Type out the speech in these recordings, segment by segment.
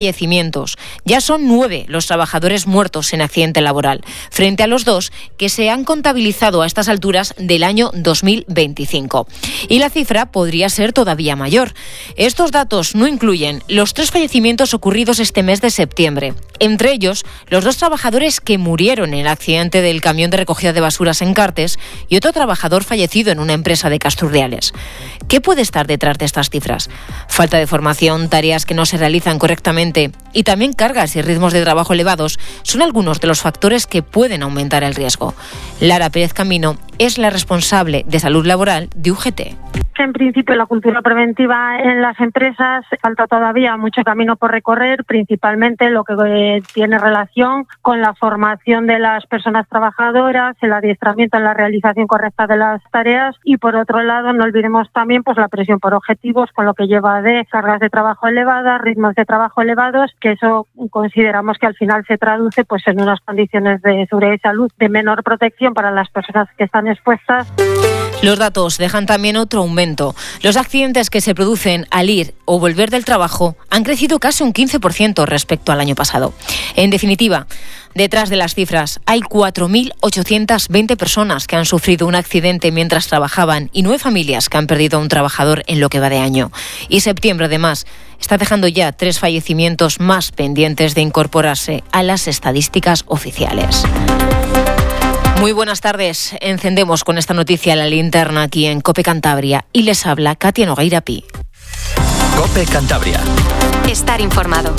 fallecimientos. Ya son 9 los trabajadores muertos en accidente laboral, frente a los 2 que se han contabilizado a estas alturas del año 2025. Y la cifra podría ser todavía mayor. Estos datos no incluyen los 3 fallecimientos ocurridos este mes de septiembre. Entre ellos, los 2 trabajadores que murieron en el accidente del camión de recogida de basuras en Cartes y otro trabajador fallecido en una empresa de Casturriales. ¿Qué puede estar detrás de estas cifras? Falta de formación, tareas que no se realizan correctamente y también cargas y ritmos de trabajo elevados son algunos de los factores que pueden aumentar el riesgo. Lara Pérez Camino es la responsable de salud laboral de UGT. En principio, la cultura preventiva en las empresas falta todavía mucho camino por recorrer, principalmente lo que tiene relación con la formación de las personas trabajadoras, el adiestramiento en la realización correcta de las tareas y, por otro lado, no olvidemos también la presión por objetivos, con lo que lleva de cargas de trabajo elevadas, ritmos de trabajo elevados, que eso consideramos que al final se traduce en unas condiciones de seguridad y salud de menor protección para las personas que están expuestas. Los datos dejan también otro aumento. Los accidentes que se producen al ir o volver del trabajo han crecido casi un 15% respecto al año pasado. En definitiva, detrás de las cifras hay 4.820 personas que han sufrido un accidente mientras trabajaban y 9 familias que han perdido a un trabajador en lo que va de año. Y septiembre, además, está dejando ya 3 fallecimientos más pendientes de incorporarse a las estadísticas oficiales. Muy buenas tardes. Encendemos con esta noticia la linterna aquí en COPE Cantabria y les habla Katia Nogueira Pi. COPE Cantabria. Estar informado.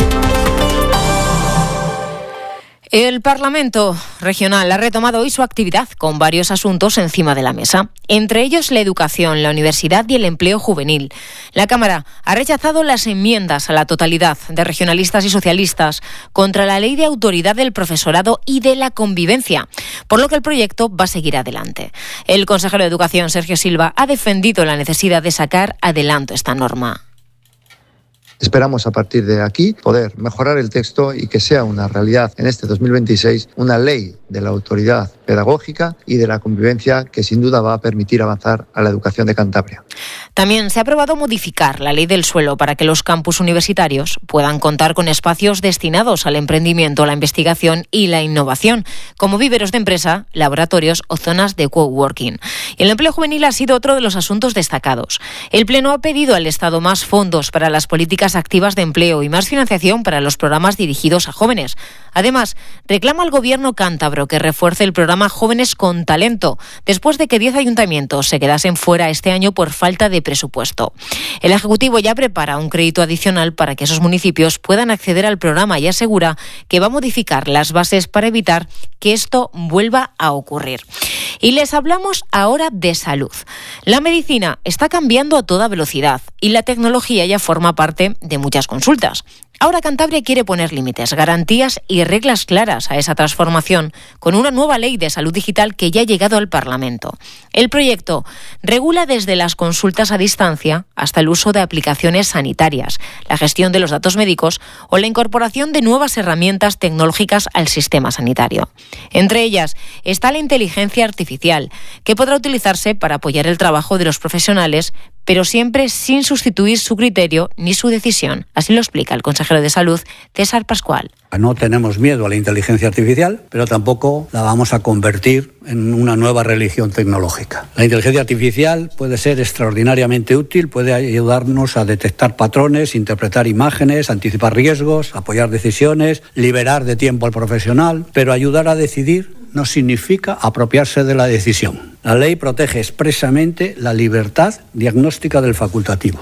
El Parlamento Regional ha retomado hoy su actividad con varios asuntos encima de la mesa, entre ellos la educación, la universidad y el empleo juvenil. La Cámara ha rechazado las enmiendas a la totalidad de regionalistas y socialistas contra la Ley de Autoridad del Profesorado y de la Convivencia, por lo que el proyecto va a seguir adelante. El consejero de Educación, Sergio Silva, ha defendido la necesidad de sacar adelante esta norma. Esperamos a partir de aquí poder mejorar el texto y que sea una realidad en este 2026 una ley de la autoridad pedagógica y de la convivencia que sin duda va a permitir avanzar a la educación de Cantabria. También se ha aprobado modificar la ley del suelo para que los campus universitarios puedan contar con espacios destinados al emprendimiento, la investigación y la innovación, como viveros de empresa, laboratorios o zonas de coworking. Y el empleo juvenil ha sido otro de los asuntos destacados. El Pleno ha pedido al Estado más fondos para las políticas activas de empleo y más financiación para los programas dirigidos a jóvenes. Además, reclama al Gobierno cántabro que refuerce el programa Jóvenes con Talento, después de que 10 ayuntamientos se quedasen fuera este año por falta de presupuesto. El Ejecutivo ya prepara un crédito adicional para que esos municipios puedan acceder al programa y asegura que va a modificar las bases para evitar que esto vuelva a ocurrir. Y les hablamos ahora de salud. La medicina está cambiando a toda velocidad y la tecnología ya forma parte de muchas consultas. Ahora Cantabria quiere poner límites, garantías y reglas claras a esa transformación con una nueva ley de salud digital que ya ha llegado al Parlamento. El proyecto regula desde las consultas a distancia hasta el uso de aplicaciones sanitarias, la gestión de los datos médicos o la incorporación de nuevas herramientas tecnológicas al sistema sanitario. Entre ellas está la inteligencia artificial, que podrá utilizarse para apoyar el trabajo de los profesionales, pero siempre sin sustituir su criterio ni su decisión. Así lo explica el consejero de Salud, César Pascual. No tenemos miedo a la inteligencia artificial, pero tampoco la vamos a convertir en una nueva religión tecnológica. La inteligencia artificial puede ser extraordinariamente útil, puede ayudarnos a detectar patrones, interpretar imágenes, anticipar riesgos, apoyar decisiones, liberar de tiempo al profesional, pero ayudar a decidir no significa apropiarse de la decisión. La ley protege expresamente la libertad diagnóstica del facultativo.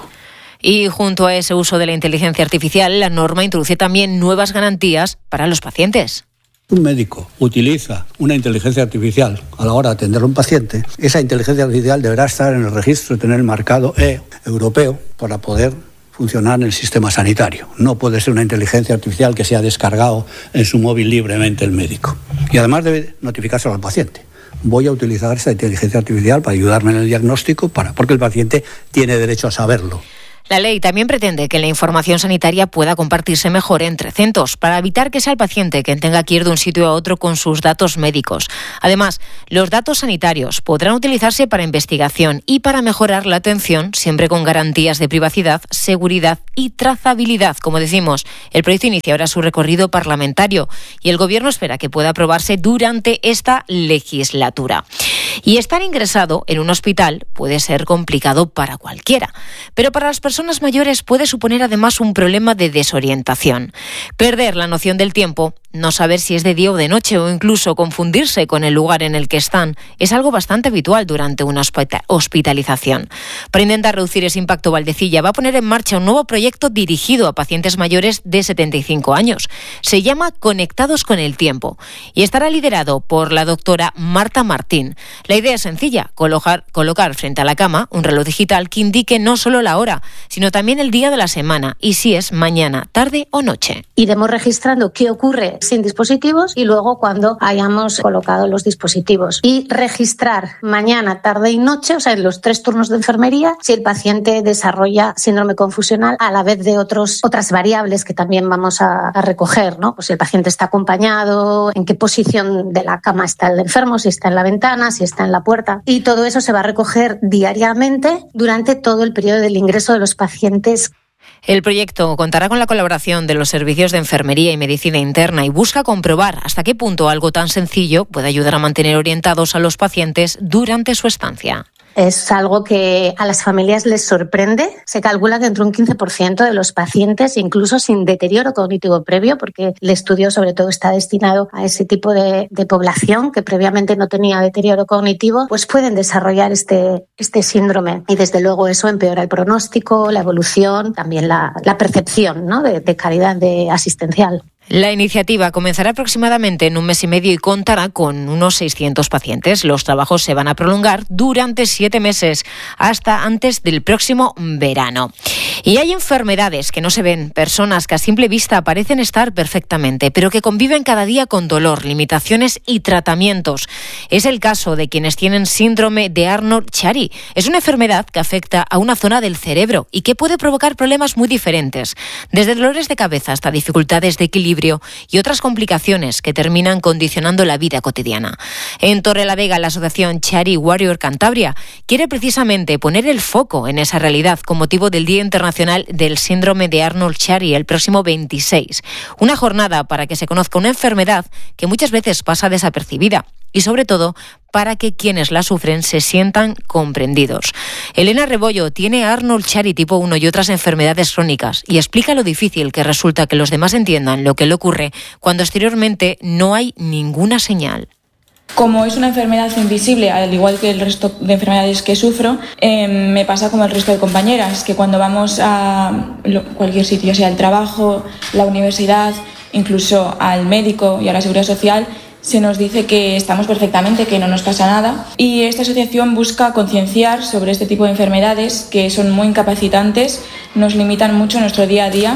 Y junto a ese uso de la inteligencia artificial, la norma introduce también nuevas garantías para los pacientes. Un médico utiliza una inteligencia artificial a la hora de atender a un paciente. Esa inteligencia artificial deberá estar en el registro y tener el marcado europeo para poder funcionar en el sistema sanitario. No puede ser una inteligencia artificial que sea descargado en su móvil libremente el médico. Y además debe notificárselo al paciente. Voy a utilizar esta inteligencia artificial para ayudarme en el diagnóstico, porque el paciente tiene derecho a saberlo. La ley también pretende que la información sanitaria pueda compartirse mejor entre centros para evitar que sea el paciente quien tenga que ir de un sitio a otro con sus datos médicos. Además, los datos sanitarios podrán utilizarse para investigación y para mejorar la atención, siempre con garantías de privacidad, seguridad y trazabilidad. Como decimos, el proyecto inicia ahora su recorrido parlamentario y el Gobierno espera que pueda aprobarse durante esta legislatura. Y estar ingresado en un hospital puede ser complicado para cualquiera, pero para las personas mayores puede suponer además un problema de desorientación. Perder la noción del tiempo, no saber si es de día o de noche o incluso confundirse con el lugar en el que están, es algo bastante habitual durante una hospitalización. Para intentar reducir ese impacto, Valdecilla va a poner en marcha un nuevo proyecto dirigido a pacientes mayores de 75 años. Se llama Conectados con el Tiempo y estará liderado por la doctora Marta Martín. La idea es sencilla, colocar frente a la cama un reloj digital que indique no solo la hora, sino también el día de la semana y si es mañana, tarde o noche. Iremos registrando qué ocurre sin dispositivos y luego cuando hayamos colocado los dispositivos. Y registrar mañana, tarde y noche, o sea, en los 3 turnos de enfermería, si el paciente desarrolla síndrome confusional a la vez de otras variables que también vamos a recoger, ¿no? Pues si el paciente está acompañado, en qué posición de la cama está el enfermo, si está en la ventana, si está en la puerta. Y todo eso se va a recoger diariamente durante todo el periodo del ingreso de los pacientes. El proyecto contará con la colaboración de los servicios de enfermería y medicina interna y busca comprobar hasta qué punto algo tan sencillo puede ayudar a mantener orientados a los pacientes durante su estancia. Es algo que a las familias les sorprende. Se calcula que entre un 15% de los pacientes, incluso sin deterioro cognitivo previo, porque el estudio sobre todo está destinado a ese tipo de población que previamente no tenía deterioro cognitivo, pues pueden desarrollar este síndrome. Y desde luego eso empeora el pronóstico, la evolución, también la percepción, ¿no? de calidad asistencial. La iniciativa comenzará aproximadamente en un mes y medio y contará con unos 600 pacientes. Los trabajos se van a prolongar durante 7 meses, hasta antes del próximo verano. Y hay enfermedades que no se ven, personas que a simple vista parecen estar perfectamente, pero que conviven cada día con dolor, limitaciones y tratamientos. Es el caso de quienes tienen síndrome de Arnold-Chiari. Es una enfermedad que afecta a una zona del cerebro y que puede provocar problemas muy diferentes, desde dolores de cabeza hasta dificultades de equilibrio y otras complicaciones que terminan condicionando la vida cotidiana. En Torrelavega, la asociación Chiari Warrior Cantabria quiere precisamente poner el foco en esa realidad con motivo del Día Internacional del Síndrome de Arnold-Chiari el próximo 26. Una jornada para que se conozca una enfermedad que muchas veces pasa desapercibida y sobre todo para que quienes la sufren se sientan comprendidos. Elena Rebollo tiene Arnold-Chiari tipo 1 y otras enfermedades crónicas y explica lo difícil que resulta que los demás entiendan lo que le ocurre cuando exteriormente no hay ninguna señal. Como es una enfermedad invisible, al igual que el resto de enfermedades que sufro, me pasa como el resto de compañeras, que cuando vamos a cualquier sitio, sea el trabajo, la universidad, incluso al médico y a la seguridad social, se nos dice que estamos perfectamente, que no nos pasa nada. Y esta asociación busca concienciar sobre este tipo de enfermedades que son muy incapacitantes, nos limitan mucho nuestro día a día.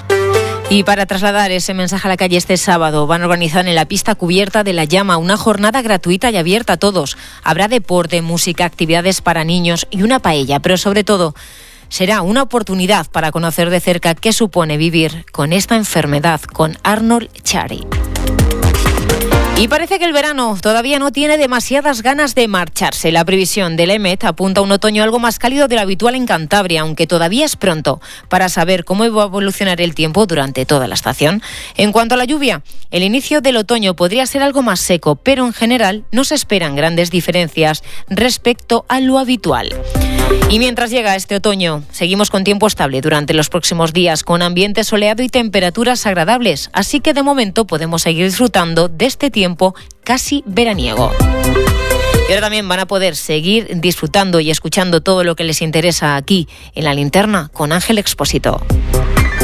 Y para trasladar ese mensaje a la calle este sábado van a organizar en la pista cubierta de La Llama una jornada gratuita y abierta a todos. Habrá deporte, música, actividades para niños y una paella, pero sobre todo será una oportunidad para conocer de cerca qué supone vivir con esta enfermedad, con Arnold-Chiari. Y parece que el verano todavía no tiene demasiadas ganas de marcharse. La previsión del EMET apunta a un otoño algo más cálido de lo habitual en Cantabria, aunque todavía es pronto para saber cómo va a evolucionar el tiempo durante toda la estación. En cuanto a la lluvia, el inicio del otoño podría ser algo más seco, pero en general no se esperan grandes diferencias respecto a lo habitual. Y mientras llega este otoño, seguimos con tiempo estable durante los próximos días, con ambiente soleado y temperaturas agradables, así que de momento podemos seguir disfrutando de este tiempo casi veraniego. Y ahora también van a poder seguir disfrutando y escuchando todo lo que les interesa aquí en La Linterna con Ángel Expósito.